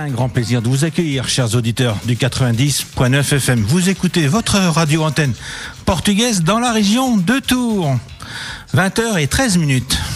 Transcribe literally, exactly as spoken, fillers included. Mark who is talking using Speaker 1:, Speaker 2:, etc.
Speaker 1: Un grand plaisir de vous accueillir, chers auditeurs du quatre-vingt-dix point neuf F M. Vous écoutez votre radio-antenne portugaise dans la région de Tours. vingt heures treize minutes.